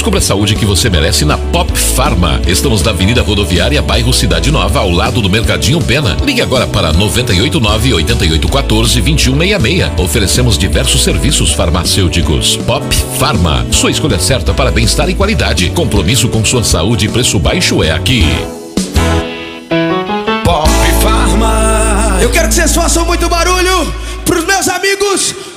Descubra a saúde que você merece na Pop Pharma. Estamos na Avenida Rodoviária, bairro Cidade Nova, ao lado do Mercadinho Pena. Ligue agora para 989-8814-2166. Oferecemos diversos serviços farmacêuticos. Pop Pharma, sua escolha certa para bem-estar e qualidade. Compromisso com sua saúde e preço baixo é aqui. Pop Pharma. Eu quero que vocês façam muito barulho pros meus amigos